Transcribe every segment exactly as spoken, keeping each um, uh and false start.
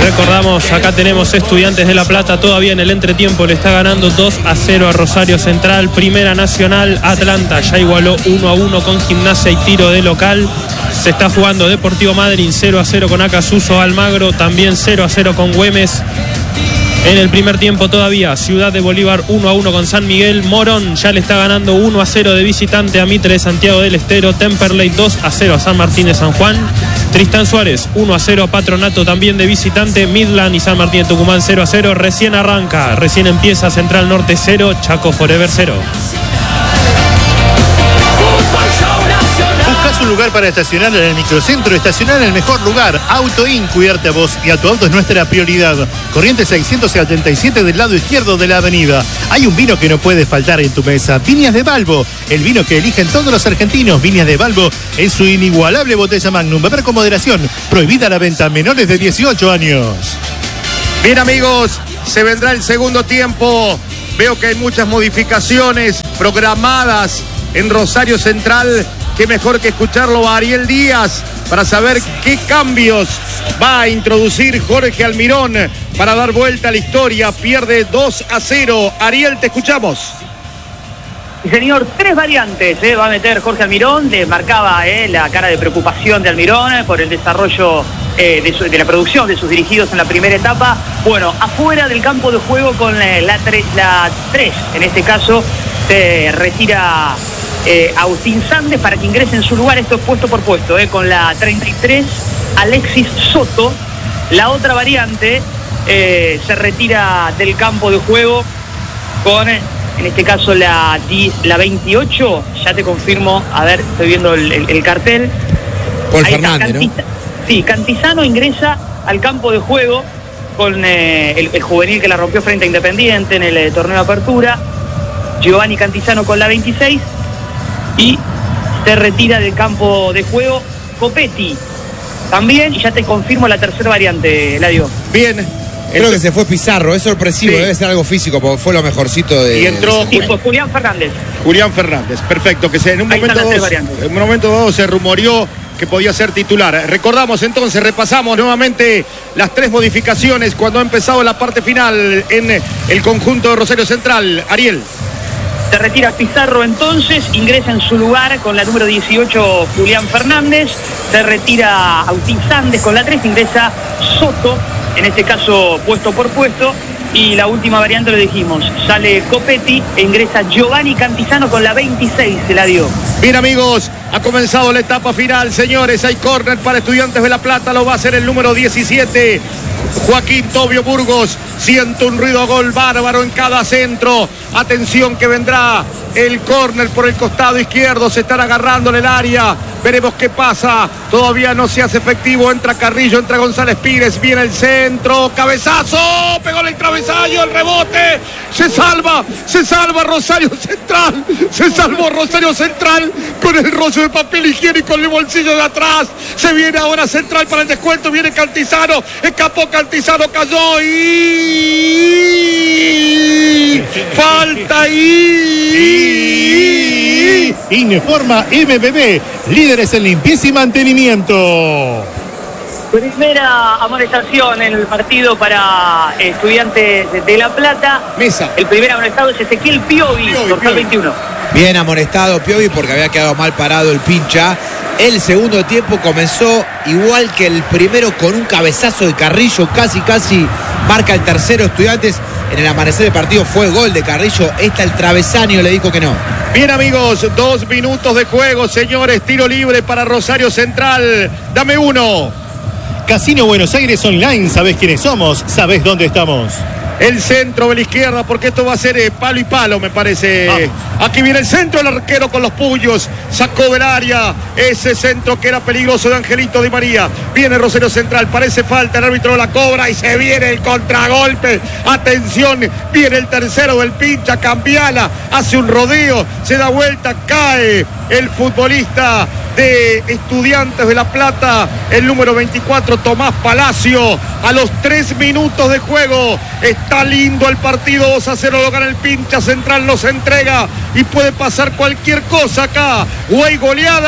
Recordamos, acá tenemos Estudiantes de La Plata todavía en el entretiempo, le está ganando dos a cero a Rosario Central. Primera Nacional, Atlanta ya igualó uno a uno con Gimnasia y Tiro de local. Se está jugando Deportivo Madryn cero a cero con Acasuso Almagro, también cero a cero con Güemes. En el primer tiempo todavía, Ciudad de Bolívar uno a uno con San Miguel. Morón ya le está ganando uno a cero de visitante a Mitre de Santiago del Estero. Temperley dos a cero a San Martín de San Juan. Tristán Suárez uno a cero a Patronato también de visitante. Midland y San Martín de Tucumán cero a cero. Recién arranca, recién empieza Central Norte cero, Chaco Forever cero. ¿Buscas un lugar para estacionar en el microcentro? Estacionar en el mejor lugar. Auto In, cuidarte a vos y a tu auto es nuestra prioridad. Corrientes seiscientos setenta y siete del lado izquierdo de la avenida. Hay un vino que no puede faltar en tu mesa. Viñas de Balbo, el vino que eligen todos los argentinos. Viñas de Balbo en su inigualable botella Magnum. Beber con moderación. Prohibida la venta a menores de dieciocho años. Bien, amigos, se vendrá el segundo tiempo. Veo que hay muchas modificaciones programadas en Rosario Central. Qué mejor que escucharlo a Ariel Díaz para saber qué cambios va a introducir Jorge Almirón para dar vuelta a la historia. Pierde dos a cero. Ariel, te escuchamos. Sí, señor, tres variantes eh, va a meter Jorge Almirón. Le marcaba eh, la cara de preocupación de Almirón eh, por el desarrollo eh, de, su, de la producción de sus dirigidos en la primera etapa. Bueno, afuera del campo de juego con la, la, tre, la tres, en este caso se retira Eh, Agustín Sandes para que ingrese en su lugar. Esto es puesto por puesto, eh, con la treinta y tres Alexis Soto. La otra variante eh, se retira del campo de juego con, en este caso, la, la veintiocho. Ya te confirmo, a ver, estoy viendo el, el, el cartel. Paul Fernández, ¿no? Sí, Cantizano ingresa al campo de juego con eh, el, el juvenil que la rompió frente a Independiente en el eh, torneo de apertura. Giovanni Cantizano con la veintiséis. Y se retira del campo de juego Copetti también, y ya te confirmo la tercera variante, Eladio. Bien. Creo que se fue Pizarro, es sorpresivo, sí. Debe ser algo físico, porque fue lo mejorcito de... Y entró... Sí, pues Julián Fernández. Julián Fernández, perfecto, que se, en un momento dado, en un momento dado se rumoreó que podía ser titular. Recordamos entonces, repasamos nuevamente las tres modificaciones cuando ha empezado la parte final en el conjunto de Rosario Central. Ariel. Se retira Pizarro entonces, ingresa en su lugar con la número dieciocho Julián Fernández, se retira Agustín Sandes con la tres, ingresa Soto, en este caso puesto por puesto, y la última variante lo dijimos, sale Copetti e ingresa Giovanni Cantizano con la veintiséis, se la dio. Bien, amigos, ha comenzado la etapa final, señores, hay córner para Estudiantes de La Plata, lo va a hacer el número diecisiete, Joaquín Tobio Burgos. Siento un ruido a gol bárbaro en cada centro. Atención que vendrá el córner por el costado izquierdo. Se están agarrando en el área. Veremos qué pasa. Todavía no se hace efectivo. Entra Carrillo, entra González Pires. Viene el centro. Cabezazo. Pegó el travesaño. El rebote. Se salva. Se salva Rosario Central. Se salvó Rosario Central con el rollo de papel higiénico en el bolsillo de atrás. Se viene ahora Central para el descuento. Viene Cantizano. Escapó Cantizano. Cayó y... falta y... Informa M B B, líderes en limpieza y mantenimiento. Primera amonestación en el partido para Estudiantes de La Plata. Mesa. El primer amonestado es Ezequiel Piovi, dorsal veintiuno. Bien amonestado Piovi porque había quedado mal parado el pincha. El segundo tiempo comenzó igual que el primero con un cabezazo de Carrillo, casi casi marca el tercero Estudiantes. En el amanecer del partido fue gol de Carrillo, esta el travesaño le dijo que no. Bien, amigos, dos minutos de juego, señores, tiro libre para Rosario Central. Dame uno. Casino Buenos Aires Online, ¿sabés quiénes somos? ¿Sabés dónde estamos? El centro de la izquierda, porque esto va a ser eh, palo y palo, me parece. Ah. Aquí viene el centro, el arquero con los puños. Sacó del área ese centro que era peligroso de Angelito Di María. Viene Rosario Central, parece falta, el árbitro la cobra y se viene el contragolpe. Atención, viene el tercero del pincha, Cambiala, hace un rodeo, se da vuelta, cae el futbolista de Estudiantes de La Plata, el número veinticuatro, Tomás Palacio. A los tres minutos de juego, está lindo el partido, dos a cero lo gana el pincha, Central nos entrega y puede pasar cualquier cosa acá, o hay goleada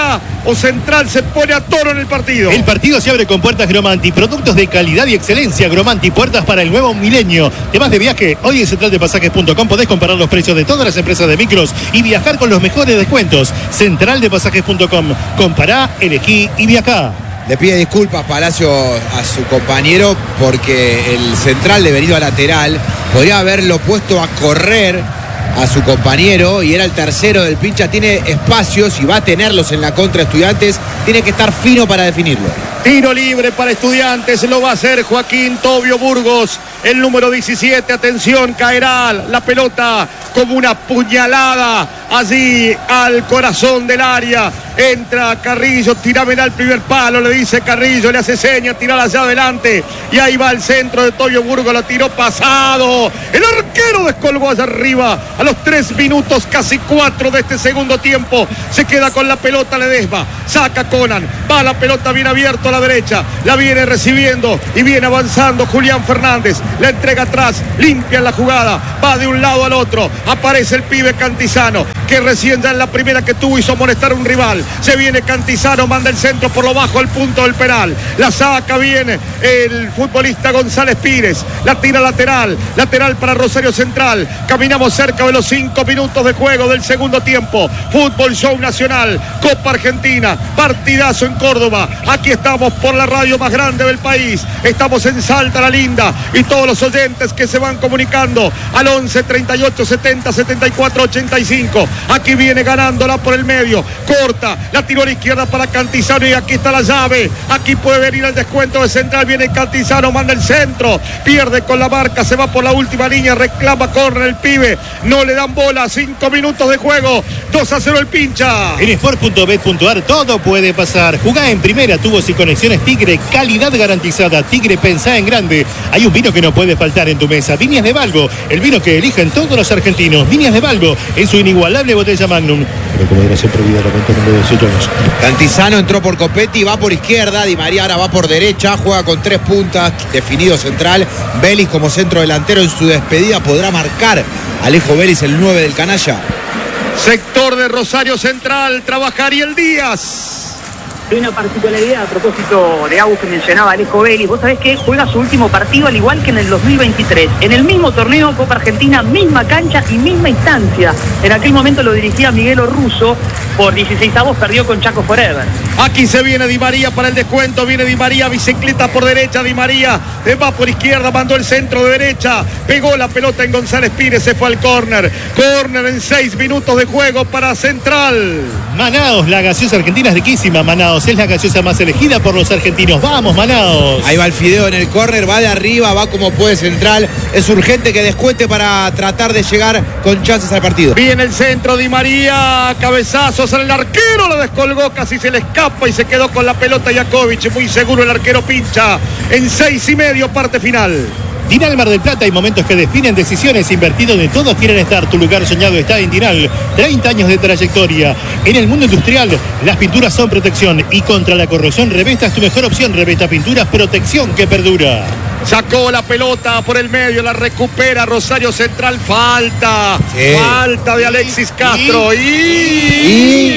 o Central se pone a toro en el partido. El partido se abre con Puertas Gromanti, productos de calidad y excelencia. Gromanti, puertas para el nuevo milenio. Temas de viaje, hoy en central de pasajes punto com podés comparar los precios de todas las empresas de micros y viajar con los mejores descuentos. central de pasajes punto com, compará, elegí y viajá. Le pide disculpas Palacio a su compañero porque el central de venido a lateral podría haberlo puesto a correr a su compañero y era el tercero del pincha. Tiene espacios y va a tenerlos en la contra Estudiantes. Tiene que estar fino para definirlo. Tiro libre para Estudiantes, lo va a hacer Joaquín Tobio Burgos, el número diecisiete. Atención, caerá la pelota como una puñalada allí al corazón del área. Entra Carrillo, tirámela al primer palo, le dice Carrillo, le hace seña, tirala hacia adelante. Y ahí va el centro de Tobio Burgos, lo tiró pasado. El arquero descolgó allá arriba a los tres minutos, casi cuatro de este segundo tiempo. Se queda con la pelota Ledesma, saca Conan, va la pelota bien abierta a la derecha, la viene recibiendo y viene avanzando Julián Fernández. La entrega atrás, limpia la jugada, va de un lado al otro. Aparece el pibe Cantizano, que recién ya en la primera que tuvo hizo molestar a un rival. Se viene Cantizano, manda el centro por lo bajo al punto del penal. La saca bien el futbolista González Pires. La tira lateral, lateral para Rosario Central. Caminamos cerca de los cinco minutos de juego del segundo tiempo. Fútbol Show Nacional, Copa Argentina, partidazo en Córdoba. Aquí estamos por la radio más grande del país. Estamos en Salta la Linda y todos los oyentes que se van comunicando al once, treinta y ocho, setenta, setenta y cuatro, ochenta y cinco. Aquí viene ganándola por el medio, corta, la tiró a la izquierda para Cantizano y aquí está la llave. Aquí puede venir el descuento de Central. Viene Cantizano, manda el centro, pierde con la marca, se va por la última línea, reclama, corre el pibe, no le dan bola. Cinco minutos de juego, dos a cero el pincha. En sport punto bet punto ar todo puede pasar. Jugá en primera, tubos y conexiones Tigre, calidad garantizada. Tigre, pensá en grande. Hay un vino que no puede faltar en tu mesa. Viñas de Valgo, el vino que eligen todos los argentinos. Viñas de Valgo, en su inigualable botella Magnum. Pero como moderación prohibida, reglamento de dieciocho años. Cantizano entró por Copetti, va por izquierda. Di María ahora va por derecha, juega con tres puntas, definido central. Vélez como centro delantero en su despedida podrá marcar. Alejo Vélez, el nueve del canalla. Sector de Rosario Central, trabaja Ariel Díaz. Hay una particularidad a propósito de Agus que mencionaba Alejo Vélez. Vos sabés que juega su último partido al igual que en el dos mil veintitrés. En el mismo torneo, Copa Argentina, misma cancha y misma instancia. En aquel momento lo dirigía Miguel Orruso. Por dieciséis avos perdió con Chaco Forever. Aquí se viene Di María para el descuento. Viene Di María, bicicleta por derecha. Di María va por izquierda, mandó el centro de derecha. Pegó la pelota en González Pires, se fue al córner. Córner en seis minutos de juego para Central. Manaos, la gaseosa argentina es riquísima. Manaos es la gaseosa más elegida por los argentinos. Vamos, Manaos. Ahí va el Fideo en el córner, va de arriba, va como puede Central. Es urgente que descuente para tratar de llegar con chances al partido. Viene el centro, Di María, cabezazos en el arquero, lo descolgó, casi se le escapa y se quedó con la pelota Jakovic. Muy seguro el arquero pincha. En seis y medio, parte final. Tinal Mar del Plata, hay momentos que definen decisiones. Invertido donde todos quieren estar. Tu lugar soñado está en Tinal. treinta años de trayectoria. En el mundo industrial, las pinturas son protección. Y contra la corrosión, Revesta es tu mejor opción. Revesta Pinturas, protección que perdura. Sacó la pelota por el medio, la recupera Rosario Central. Falta. Sí. Falta de Alexis Castro. Y. Y.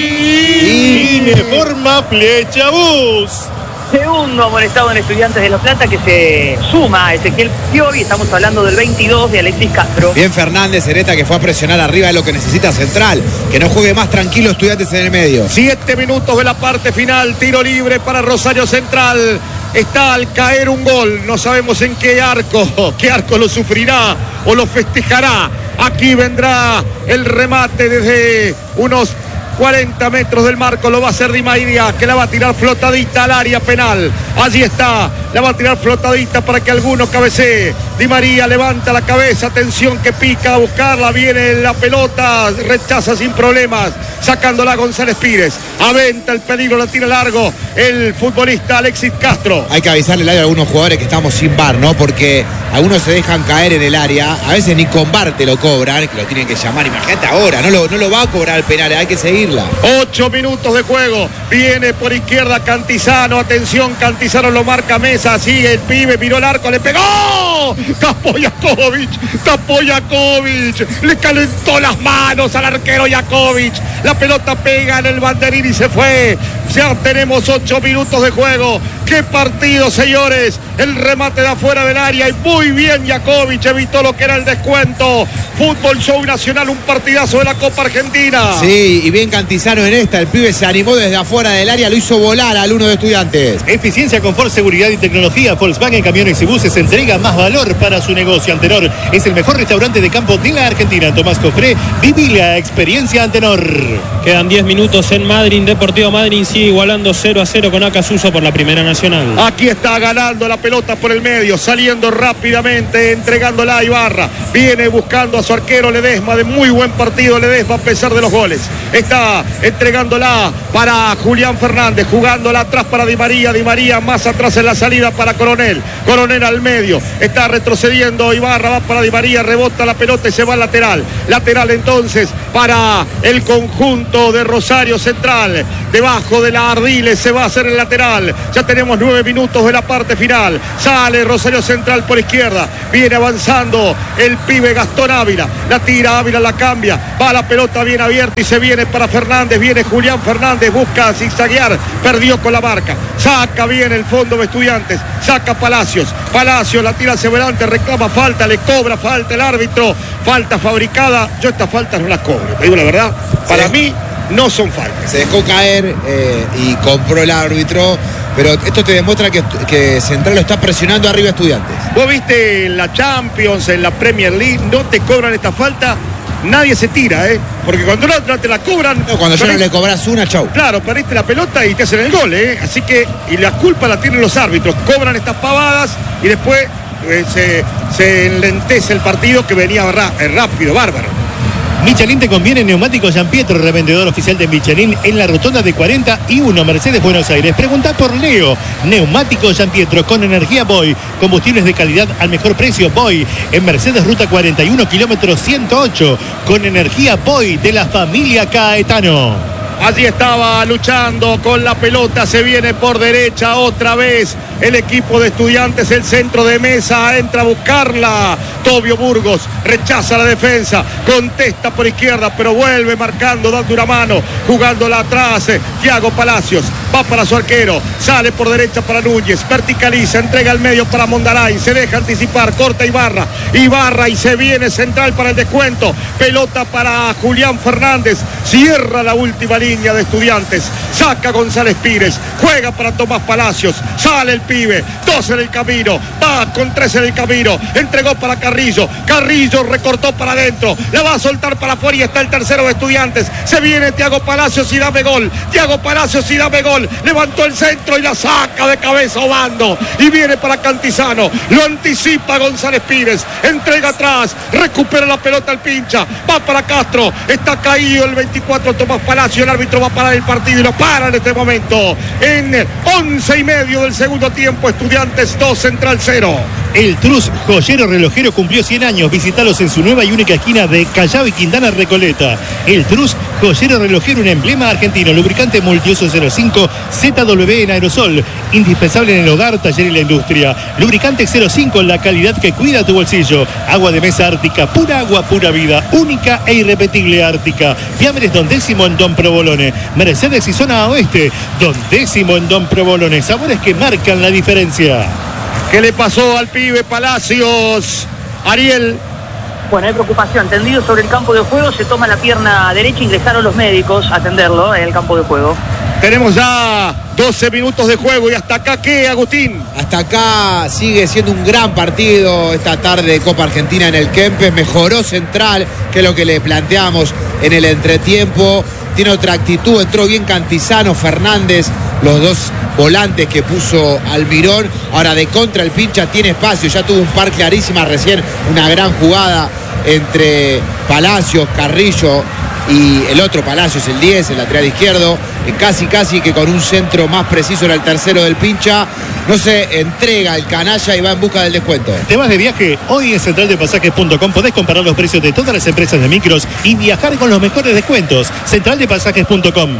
Y. Y. De forma flecha bus. Segundo amonestado en Estudiantes de La Plata, que se suma a Ezequiel Piovi. Estamos hablando del veintidós de Alexis Castro. Bien Fernández, Hereta, que fue a presionar arriba de lo que necesita Central. Que no juegue más tranquilo Estudiantes en el medio. Siete minutos de la parte final. Tiro libre para Rosario Central. Está al caer un gol. No sabemos en qué arco. ¿Qué arco lo sufrirá o lo festejará? Aquí vendrá el remate desde unos cuarenta metros del marco. Lo va a hacer Di María, que la va a tirar flotadita al área penal. Allí está, la va a tirar flotadita para que alguno cabecee. Di María levanta la cabeza, atención que pica a buscarla, viene la pelota, rechaza sin problemas, sacándola González Pires. Aventa el peligro, la tira largo el futbolista Alexis Castro. Hay que avisarle a algunos jugadores que estamos sin V A R, ¿no? Porque algunos se dejan caer en el área, a veces ni con V A R te lo cobran, que lo tienen que llamar. Imagínate ahora, no lo, no lo va a cobrar el penal, hay que seguirla. Ocho minutos de juego, viene por izquierda Cantizano, atención, Cantizano lo marca Mesa, sigue el pibe, miró el arco, le pegó. Tapó Jakovic, tapó Jakovic, le calentó las manos al arquero Jakovic. La pelota pega en el banderín y se fue. Ya tenemos ocho minutos de juego. ¡Qué partido, señores! El remate de afuera del área y muy bien Jakovic evitó lo que era el descuento. Fútbol Show Nacional, un partidazo de la Copa Argentina. Sí, y bien Cantizano en esta. El pibe se animó desde afuera del área, lo hizo volar al uno de Estudiantes. Eficiencia, confort, seguridad y tecnología. Volkswagen Camiones y Buses entrega más valor para su negocio. Antenor es el mejor restaurante de campo de la Argentina. Tomás Cofré, viví la experiencia Antenor. Quedan diez minutos en Madryn. Deportivo Madryn sigue igualando cero a cero con Acasuso por la Primera Nacional. Aquí está ganando la pelota por el medio, saliendo rápidamente, entregándola a Ibarra. Viene buscando a su arquero Ledesma, de muy buen partido Ledesma a pesar de los goles. Está entregándola para Julián Fernández, jugándola atrás para Di María. Di María más atrás en la salida para Coronel. Coronel al medio, está retrocediendo Ibarra, va para Di María, rebota la pelota y se va al lateral. Lateral entonces para el conjunto de Rosario Central. Debajo de la Ardiles se va a hacer el lateral. Ya tenemos nueve minutos de la parte final. Sale Rosario Central por izquierda. Viene avanzando el pibe Gastón Ávila. La tira Ávila, la cambia. Va la pelota bien abierta y se viene para Fernández. Viene Julián Fernández. Busca zigzaguear. Perdió con la marca. Saca bien el fondo de Estudiantes. Saca Palacios. Palacios la tira hacia adelante. Reclama falta. Le cobra falta el árbitro. Falta fabricada. Yo estas faltas no las cobro. Te digo la verdad. Para sí. mí no son faltas. Se dejó caer eh, y compró el árbitro. Pero esto te demuestra que, que Central lo está presionando arriba a Estudiantes. Vos viste en la Champions, en la Premier League, no te cobran esta falta, nadie se tira, ¿eh? Porque cuando no te la cobran... No, cuando ya no le cobras una, chau. Claro, perdiste la pelota y te hacen el gol, ¿eh? Así que, y la culpa la tienen los árbitros. Cobran estas pavadas y después eh, se, se enlentece el partido que venía ra, eh, rápido, bárbaro. Michelin te conviene. Neumáticos Gianpietro, revendedor oficial de Michelin en la rotonda de cuarenta y uno, Mercedes, Buenos Aires. Pregunta por Leo. Neumáticos Gianpietro con energía Boy. Combustibles de calidad al mejor precio Boy. En Mercedes, ruta cuarenta y uno, kilómetro ciento ocho. Con energía Boy de la familia Caetano. Allí estaba luchando con la pelota, se viene por derecha otra vez el equipo de Estudiantes, el centro de mesa, entra a buscarla Tobio Burgos, rechaza la defensa, contesta por izquierda, pero vuelve marcando, dando una mano, jugándola atrás, eh, Thiago Palacios, va para su arquero, sale por derecha para Núñez, verticaliza, entrega al medio para Mondaray, se deja anticipar, corta Ibarra, Ibarra y se viene Central para el descuento, pelota para Julián Fernández, cierra la última línea de Estudiantes, saca González Pires, juega para Tomás Palacios, sale el pibe, dos en el camino, va con tres en el camino, entregó para Carrillo, Carrillo recortó para adentro, la va a soltar para afuera y está el tercero de Estudiantes, se viene Thiago Palacios y dame gol, Thiago Palacios y dame gol, levantó el centro y la saca de cabeza Obando, y viene para Cantizano, lo anticipa González Pires, entrega atrás, recupera la pelota al pincha, va para Castro, está caído el veinticuatro Tomás Palacios, el árbitro va a parar el partido y lo para en este momento, en once y medio del segundo tiempo, Estudiantes dos, Central cero. El Trus Joyero Relojero cumplió cien años. Visítalos en su nueva y única esquina de Callao y Quintana Recoleta. El Trus Joyero Relojero, un emblema argentino. Lubricante multiuso cero cinco Z W en aerosol. Indispensable en el hogar, taller y la industria. Lubricante cero cinco, la calidad que cuida tu bolsillo. Agua de mesa Ártica, pura agua, pura vida. Única e irrepetible Ártica. Fiambres Don Décimo en Don Provolone. Mercedes y zona oeste. Don Décimo en Don Provolone. Sabores que marcan la diferencia. ¿Qué le pasó al pibe Palacios? Ariel. Bueno, hay preocupación. Tendido sobre el campo de juego, se toma la pierna derecha, ingresaron los médicos a atenderlo en el campo de juego. Tenemos ya doce minutos de juego y hasta acá, ¿qué, Agustín? Hasta acá sigue siendo un gran partido esta tarde de Copa Argentina en el Kempes. Mejoró Central, que es lo que le planteamos en el entretiempo. Tiene otra actitud, entró bien Cantizano, Fernández, los dos volantes que puso Almirón. Ahora de contra el pincha tiene espacio, ya tuvo un par clarísima recién, una gran jugada entre Palacios, Carrillo y el otro Palacios, el diez, el lateral izquierdo, casi casi que con un centro más preciso era el tercero del pincha. No se entrega el canalla y va en busca del descuento. Temas de viaje, hoy en central de pasajes punto com podés comparar los precios de todas las empresas de micros y viajar con los mejores descuentos. central de pasajes punto com.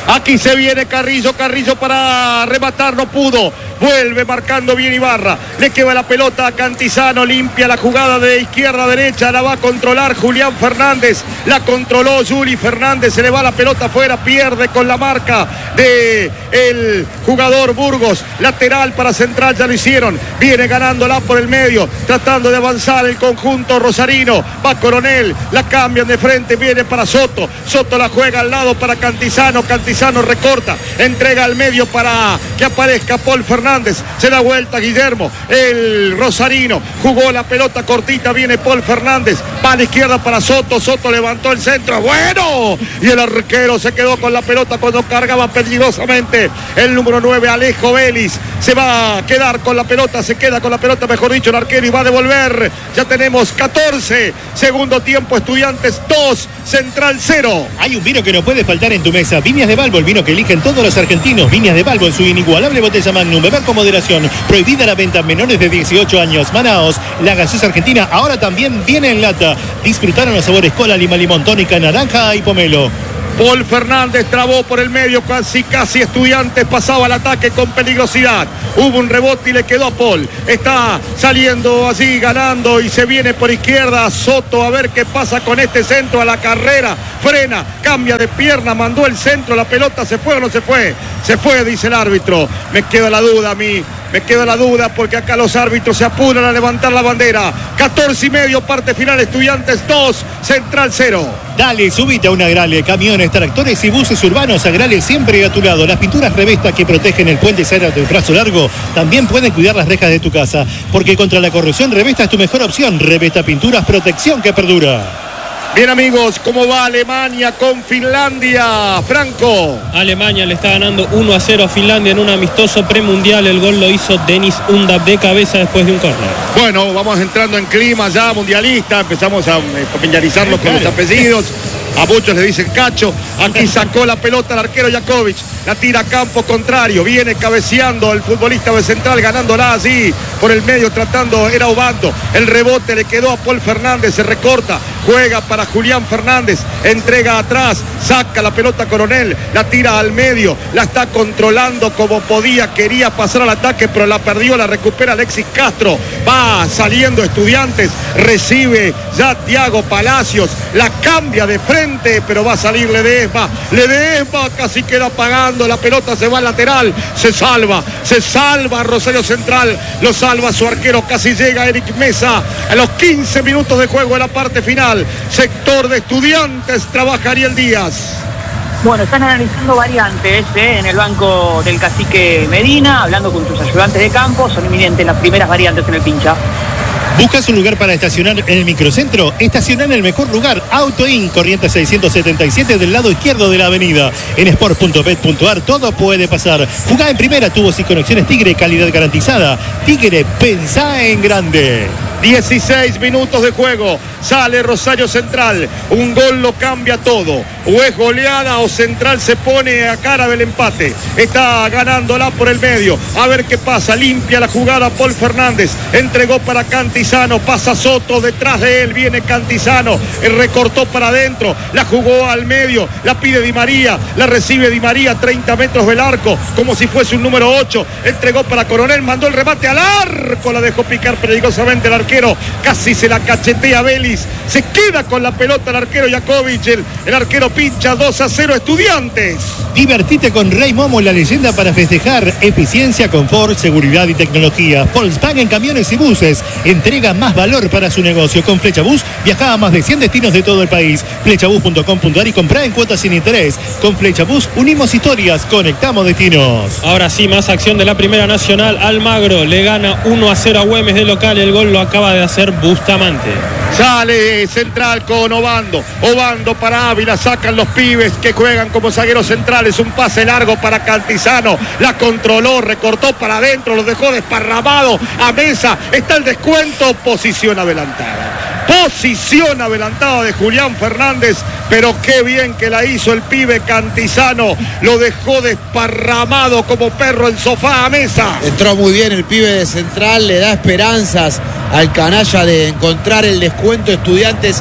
Aquí se viene Carrillo, Carrillo para rematar, no pudo. Vuelve marcando bien Ibarra. Le queda la pelota a Cantizano. Limpia la jugada de izquierda a derecha. La va a controlar Julián Fernández. La controló Juli Fernández. Se le va la pelota afuera. Pierde con la marca de el jugador Burgos. Lateral para Central. Ya lo hicieron. Viene ganándola por el medio. Tratando de avanzar el conjunto rosarino. Va Coronel. La cambian de frente. Viene para Soto. Soto la juega al lado para Cantizano. Cantizano recorta. Entrega al medio para que aparezca Paul Fernández. Se da vuelta Guillermo, el rosarino, jugó la pelota cortita, viene Paul Fernández, va a la izquierda para Soto, Soto levantó el centro, bueno, y el arquero se quedó con la pelota cuando cargaba peligrosamente el número nueve, Alejo Vélez, se va a quedar con la pelota, se queda con la pelota, mejor dicho, el arquero, y va a devolver. Ya tenemos catorce, segundo tiempo, Estudiantes dos, Central cero. Hay un vino que no puede faltar en tu mesa, Viñas de Balbo, el vino que eligen todos los argentinos. Viñas de Balbo en su inigualable botella Magnum, beber con moderación, prohibida la venta a menores de dieciocho años. Manaos, la gaseosa argentina, ahora también viene en lata. Disfrutaron los sabores cola, lima, limón, tónica, naranja y pomelo. Paul Fernández trabó por el medio, casi casi Estudiantes pasaba al ataque con peligrosidad. Hubo un rebote y le quedó a Paul. Está saliendo así, ganando, y se viene por izquierda Soto a ver qué pasa con este centro a la carrera. Frena, cambia de pierna, mandó el centro, la pelota se fue o no se fue. Se fue, dice el árbitro. Me queda la duda a mí. Me queda la duda porque acá los árbitros se apuran a levantar la bandera. catorce y medio, parte final, Estudiantes dos, Central cero. Dale, subite a una Agrale, camiones, tractores y buses urbanos. Agrale siempre a tu lado. Las pinturas Revesta que protegen el puente Sara del brazo largo también pueden cuidar las rejas de tu casa. Porque contra la corrosión, Revesta es tu mejor opción. Revesta Pinturas, protección que perdura. Bien, amigos, ¿cómo va Alemania con Finlandia? Franco. Alemania le está ganando uno a cero a Finlandia en un amistoso premundial. El gol lo hizo Denis Undab de cabeza después de un córner. Bueno, vamos entrando en clima ya mundialista. Empezamos a familiarizarnos con los apellidos. A muchos le dicen Cacho. Aquí sacó la pelota el arquero Jakovic. La tira a campo contrario. Viene cabeceando el futbolista de Central, ganándola así por el medio, tratando, era Obando. El rebote le quedó a Paul Fernández. Se recorta. Juega para Julián Fernández. Entrega atrás. Saca la pelota Coronel. La tira al medio. La está controlando como podía. Quería pasar al ataque, pero la perdió. La recupera Alexis Castro. Va saliendo Estudiantes. Recibe ya Thiago Palacios. La cambia de frente, pero va a salir Ledesma. Ledesma casi queda pagando. La pelota se va al lateral. Se salva. Se salva Rosario Central. Lo salva su arquero. Casi llega Eric Mesa. A los quince minutos de juego de la parte final. Sector de Estudiantes. Trabaja Ariel Díaz. Bueno, están analizando variantes ¿eh? en el banco del cacique Medina, hablando con sus ayudantes de campo. Son inminentes las primeras variantes en el pincha. ¿Buscas un lugar para estacionar en el microcentro? Estacionar en el mejor lugar, Auto In, Corrientes seiscientos setenta y siete del lado izquierdo de la avenida. En sport punto bet punto ar todo puede pasar. Jugá en primera, tubos y conexiones Tigre, calidad garantizada. Tigre, pensá en grande. dieciséis minutos de juego. Sale Rosario Central. Un gol lo cambia todo. O es goleada o Central se pone a cara del empate. Está ganándola por el medio. A ver qué pasa. Limpia la jugada Paul Fernández. Entregó para Cantizano. Pasa Soto. Detrás de él viene Cantizano. Recortó para adentro. La jugó al medio. La pide Di María. La recibe Di María. treinta metros del arco. Como si fuese un número ocho. Entregó para Coronel. Mandó el remate al arco. La dejó picar peligrosamente el arquero. Casi se la cachetea Vélez. Se queda con la pelota el arquero Jakovic. El, el arquero pincha dos a cero Estudiantes. Divertite con Rey Momo, la leyenda para festejar. Eficiencia, confort, seguridad y tecnología. Volkswagen Camiones y Buses. Entrega más valor para su negocio. Con Flechabús viaja a más de cien destinos de todo el país. Flechabús punto com punto ar y comprá en cuotas sin interés. Con Flechabús unimos historias, conectamos destinos. Ahora sí, más acción de la Primera Nacional. Almagro le gana uno a cero a Güemes de local. El gol lo acaba de hacer Bustamante. Sale Central con Obando. Obando para Ávila. Sacan los pibes que juegan como zagueros centrales. Un pase largo para Cantizano. La controló, recortó para adentro. Lo dejó desparramado a Mesa. Está el descuento. Posición adelantada. Posición adelantada de Julián Fernández. Pero qué bien que la hizo el pibe Cantizano. Lo dejó desparramado como perro el sofá a Mesa. Entró muy bien el pibe de Central. Le da esperanzas al canalla de encontrar el descuento. Estudiantes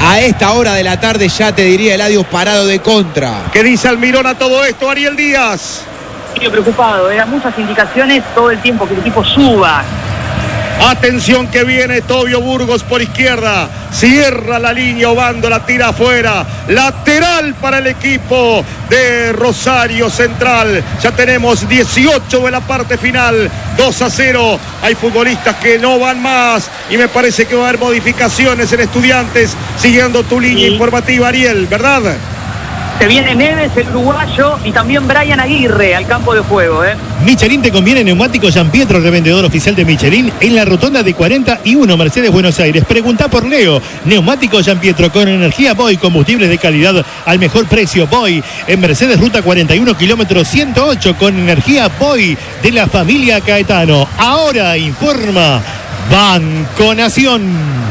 A esta hora de la tarde ya te diría Eladio parado de contra. ¿Qué dice Almirón a todo esto, Ariel Díaz? Estoy preocupado, eran muchas indicaciones todo el tiempo que el equipo suba. Atención que viene Tobio Burgos por izquierda. Cierra la línea, Obando la tira afuera. Lateral para el equipo de Rosario Central. Ya tenemos dieciocho de la parte final. dos a cero. Hay futbolistas que no van más. Y me parece que va a haber modificaciones en Estudiantes. Siguiendo tu línea sí. informativa, Ariel, ¿verdad? Se viene Neves, el uruguayo, y también Brian Aguirre al campo de juego. ¿eh? Michelin te conviene neumáticos Gianpietro, revendedor oficial de Michelin, en la rotonda de cuarenta y uno Mercedes Buenos Aires. Pregunta por Leo. Neumáticos Gianpietro con energía Boy, combustibles de calidad al mejor precio. Boy en Mercedes Ruta cuarenta y uno, kilómetro ciento ocho, con energía Boy de la familia Caetano. Ahora informa Banco Nación.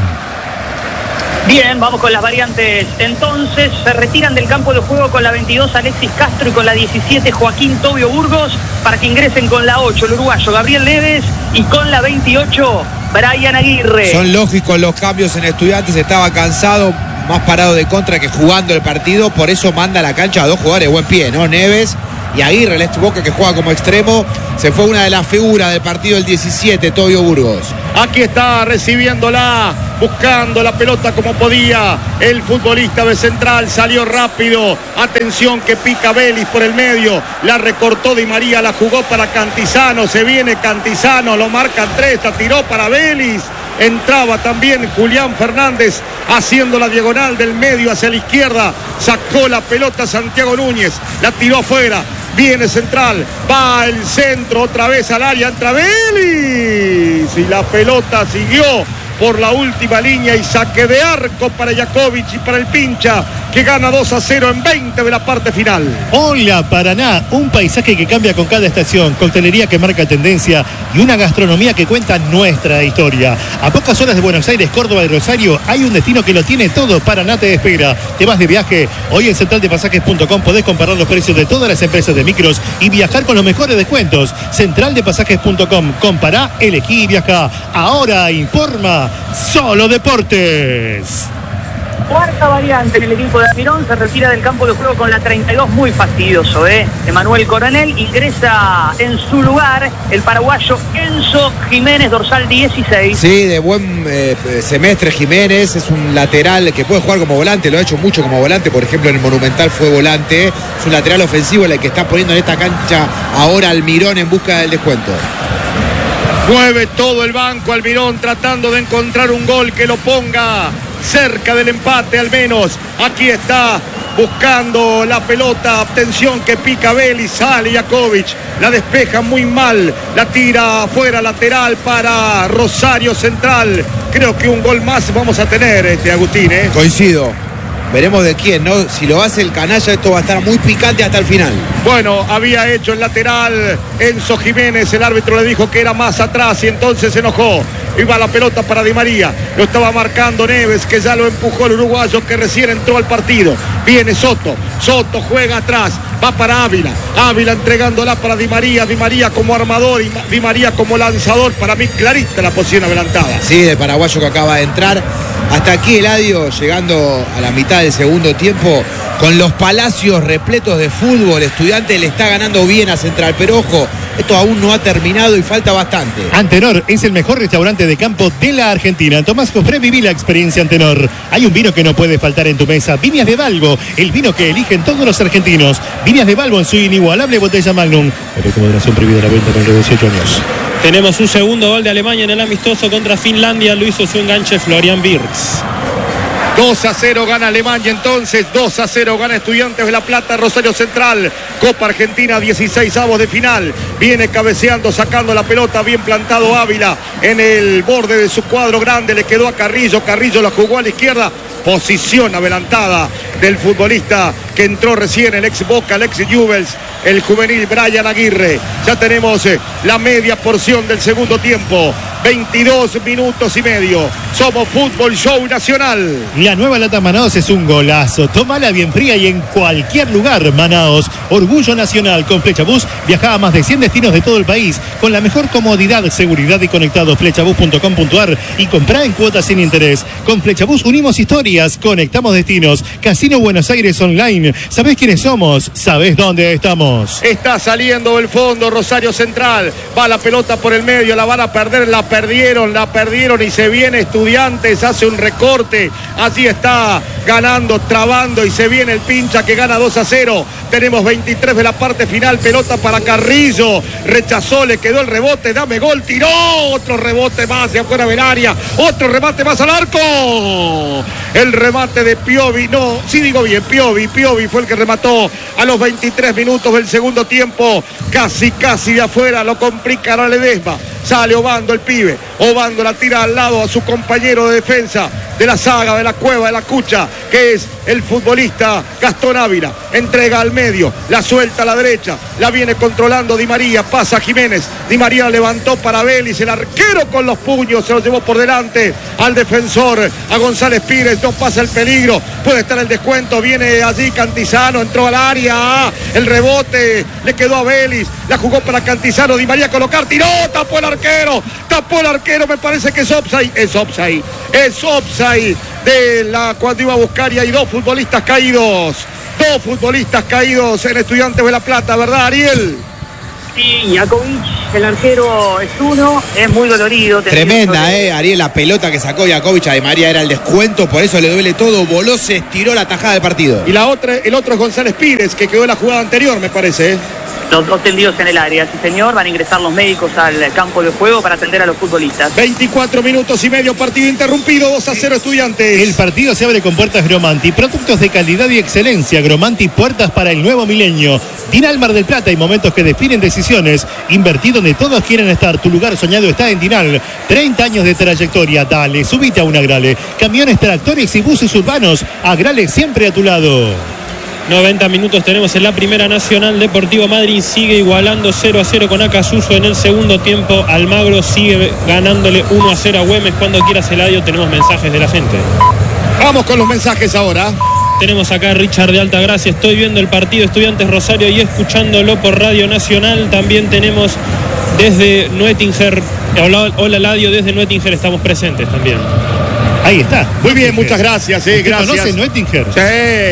Bien, vamos con las variantes. Entonces, se retiran del campo de juego con la veintidós Alexis Castro y con la diecisiete Joaquín Tobio Burgos, para que ingresen con la ocho el uruguayo Gabriel Neves y con la veintiocho Brian Aguirre. Son lógicos los cambios en Estudiantes, estaba cansado, más parado de contra que jugando el partido, por eso manda a la cancha a dos jugadores de buen pie, ¿no? Neves y Aguirre, el este Boca que juega como extremo. Se fue una de las figuras del partido del diecisiete, Tobio Burgos. Aquí está recibiéndola, buscando la pelota como podía. El futbolista de Central salió rápido. Atención que pica Vélez por el medio. La recortó Di María, la jugó para Cantizano. Se viene Cantizano, lo marcan tres, la tiró para Vélez. Entraba también Julián Fernández haciendo la diagonal del medio hacia la izquierda. Sacó la pelota Santiago Núñez, la tiró afuera. Viene Central, va el centro otra vez al área, entra Vélez y la pelota siguió por la última línea y saque de arco para Jakovic y para el Pincha, que gana dos a cero en veinte de la parte final. Hola Paraná, un paisaje que cambia con cada estación, coctelería que marca tendencia y una gastronomía que cuenta nuestra historia. A pocas horas de Buenos Aires, Córdoba y Rosario hay un destino que lo tiene todo. Paraná te espera. ¿Te vas de viaje? Hoy en central de pasajes punto com podés comparar los precios de todas las empresas de micros y viajar con los mejores descuentos. central de pasajes punto com, compará, elegí y viaja. Ahora informa Solo Deportes. Cuarta variante en el equipo de Almirón, se retira del campo de juego con la treinta y dos, muy fastidioso, ¿eh? Emanuel Coronel, ingresa en su lugar el paraguayo Enzo Jiménez, dorsal dieciséis. Sí, de buen eh, semestre Jiménez, es un lateral que puede jugar como volante, lo ha hecho mucho como volante, por ejemplo en el Monumental fue volante, es un lateral ofensivo el que está poniendo en esta cancha ahora Almirón en busca del descuento. Mueve todo el banco Almirón tratando de encontrar un gol que lo ponga cerca del empate al menos. Aquí está buscando la pelota. Atención que pica Vélez, sale Jakovic, la despeja muy mal, la tira afuera lateral para Rosario Central. Creo que un gol más vamos a tener, este Agustín, ¿eh? Coincido. Veremos de quién, ¿no? Si lo hace el canalla, esto va a estar muy picante hasta el final. Bueno, había hecho el lateral Enzo Jiménez, el árbitro le dijo que era más atrás y entonces se enojó. Iba la pelota para Di María, lo estaba marcando Neves, que ya lo empujó el uruguayo que recién entró al partido. Viene Soto, Soto juega atrás, va para Ávila, Ávila entregándola para Di María, Di María como armador y Di María como lanzador. Para mí clarita la posición adelantada. Sí, del paraguayo que acaba de entrar. Hasta aquí Eladio, llegando a la mitad del segundo tiempo, con los palacios repletos de fútbol. Estudiantes le está ganando bien a Central, pero ojo, esto aún no ha terminado y falta bastante. Antenor es el mejor restaurante de campo de la Argentina. Tomás Jofré, viví la experiencia Antenor. Hay un vino que no puede faltar en tu mesa. Viñas de Balbo, el vino que eligen todos los argentinos. Viñas de Balbo en su inigualable botella Magnum. Efecto moderación prohibida la venta con dieciocho años. Tenemos un segundo gol de Alemania en el amistoso contra Finlandia. Lo hizo su enganche Florian Wirtz. dos a cero gana Alemania entonces, dos a cero gana Estudiantes de La Plata, Rosario Central, Copa Argentina, dieciséis avos de final, viene cabeceando, sacando la pelota, bien plantado Ávila en el borde de su cuadro grande, le quedó a Carrillo, Carrillo la jugó a la izquierda, posición adelantada del futbolista que entró recién, el ex Boca, el ex Newell's, el juvenil Brian Aguirre. Ya tenemos eh, la media porción del segundo tiempo, veintidós minutos y medio. Somos Fútbol Show Nacional. La nueva lata Manaos es un golazo. Tómala bien fría y en cualquier lugar. Manaos, orgullo nacional. Con Flechabús viaja a más de cien destinos de todo el país con la mejor comodidad, seguridad y conectado. Flechabús punto com punto ar y comprá en cuotas sin interés. Con Flechabús unimos historia. historias, conectamos destinos. Casino Buenos Aires Online. ¿Sabés quiénes somos? ¿Sabés dónde estamos? Está saliendo del fondo Rosario Central. Va la pelota por el medio, la van a perder, la perdieron, la perdieron y se viene Estudiantes, hace un recorte. Allí está ganando, trabando y se viene el Pincha que gana dos a cero. Tenemos veintitrés de la parte final, pelota para Carrillo. Rechazó, le quedó el rebote, dame gol, tiró. Otro rebote más hacia afuera del área. Otro remate más al arco. El remate de Piovi, no, sí digo bien, Piovi, Piovi fue el que remató a los veintitrés minutos del segundo tiempo. Casi, casi de afuera, lo complica a Ledesma. Sale Obando el pibe. Obando la tira al lado a su compañero de defensa de la saga, de la cueva, de la cucha, que es el futbolista Gastón Ávila. Entrega al medio, la suelta a la derecha, la viene controlando Di María, pasa a Jiménez. Di María la levantó para Vélez, el arquero con los puños se lo llevó por delante al defensor, a González Pires. No pasa el peligro, puede estar el descuento. Viene allí Cantizano, entró al área, el rebote le quedó a Vélez, la jugó para Cantizano. Di María a colocar, tiró, tapó el arquero, tapó el arquero. Me parece que es offside, es offside, es offside de la cuando iba a buscar, y hay dos futbolistas caídos, dos futbolistas caídos en Estudiantes de La Plata, ¿verdad, Ariel? Sí, Jakovic, el arquero es uno, es muy dolorido. Tremenda, eh, Ariel, la pelota que sacó Jakovic a Di María era el descuento, por eso le duele todo, voló, se estiró la tajada del partido. Y la otra, el otro es González Pires, que quedó en la jugada anterior, me parece, ¿eh? Los dos tendidos en el área, sí señor, van a ingresar los médicos al campo de juego para atender a los futbolistas. veinticuatro minutos y medio, partido interrumpido, dos a cero Estudiantes. El partido se abre con puertas Gromanti, productos de calidad y excelencia. Gromanti, puertas para el nuevo milenio. Dinal Mar del Plata, y momentos que definen decisiones. Invertí donde todos quieren estar, tu lugar soñado está en Dinal. treinta años de trayectoria, dale, subite a un Agrale. Camiones, tractores y buses urbanos, Agrale siempre a tu lado. noventa minutos tenemos en la Primera Nacional. Deportivo Madryn sigue igualando cero a cero con Acasuso en el segundo tiempo. Almagro sigue ganándole uno a cero a Güemes. Cuando quieras, Eladio, tenemos mensajes de la gente. Vamos con los mensajes ahora. Tenemos acá a Richard de Altagracia. Estoy viendo el partido Estudiantes Rosario y escuchándolo por Radio Nacional. También tenemos desde Nuettinger. Hola, hola Eladio, desde Nuettinger estamos presentes también. Ahí está. Muy bien, muchas gracias, eh, gracias. ¿Conoce Nuettinger? Sí,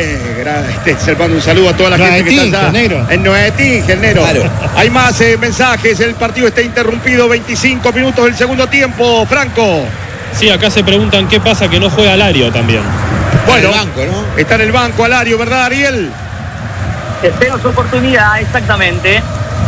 este, se manda un saludo a toda la gente que está allá. Negro. En Nuettinger, negro. Claro. Hay más eh, mensajes, el partido está interrumpido, veinticinco minutos del segundo tiempo, Franco. Sí, acá se preguntan qué pasa que no juega Alario también. Bueno, está en el banco, ¿no? Está en el banco Alario, ¿verdad, Ariel? Espero su oportunidad, exactamente.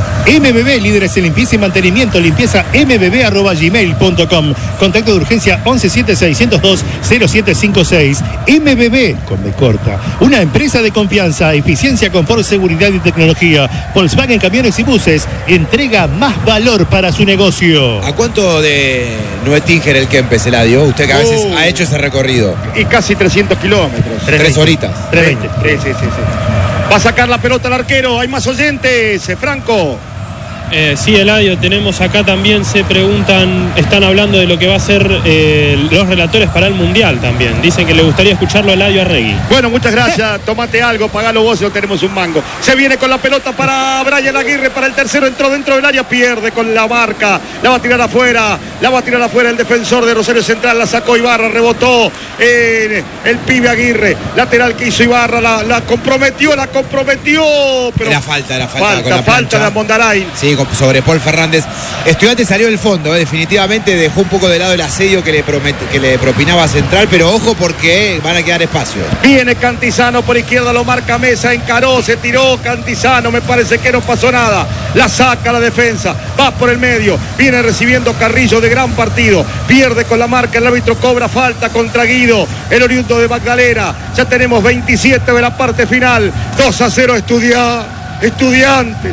M B B, líderes en limpieza y mantenimiento, limpieza m b b arroba gmail punto com. Contacto de urgencia once siete seiscientos dos cero siete cinco seis. M B B, con B corta. Una empresa de confianza, eficiencia, confort, seguridad y tecnología. Volkswagen Camiones y Buses entrega más valor para su negocio. ¿A cuánto de Nuettinger el Kempes, Eladio? Usted que a veces Uh. ha hecho ese recorrido. Y casi trescientos kilómetros. Tres horitas. trescientos veinte. Sí, sí, sí, sí. Va a sacar la pelota al arquero, hay más oyentes, eh, Franco. Eh, sí, Eladio, tenemos acá también, se preguntan, están hablando de lo que va a ser eh, los relatores para el Mundial también. Dicen que le gustaría escucharlo a Eladio Arregui. Bueno, muchas gracias. Tómate algo, pagalo vos y no tenemos un mango. Se viene con la pelota para Brian Aguirre, para el tercero, entró dentro del área, pierde con la marca, la va a tirar afuera, la va a tirar afuera el defensor de Rosario Central, la sacó Ibarra, rebotó eh, el pibe Aguirre, lateral que hizo Ibarra, la, la comprometió, la comprometió. Pero Era falta, era falta. falta, con la falta plancha. de Mondaray. Sí, sobre Paul Fernández. Estudiantes salió del fondo, eh, definitivamente dejó un poco de lado el asedio que le, promete, que le propinaba Central, pero ojo porque van a quedar espacio. Viene Cantizano por izquierda, lo marca Mesa, encaró, se tiró Cantizano, me parece que no pasó nada. La saca la defensa, va por el medio, viene recibiendo Carrillo de gran partido, pierde con la marca, el árbitro cobra falta contra Guido, el oriundo de Magdalena. Ya tenemos veintisiete de la parte final, dos a cero estudia, Estudiantes.